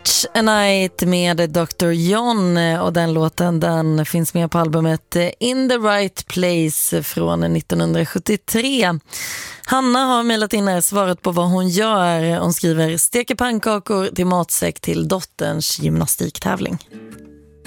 Such a Night med Dr. John, och den låten den finns med på albumet In the Right Place från 1973. Hanna har mejlat in här svaret på vad hon gör. Hon skriver: steker pannkakor till matsäck till dotterns gymnastiktävling.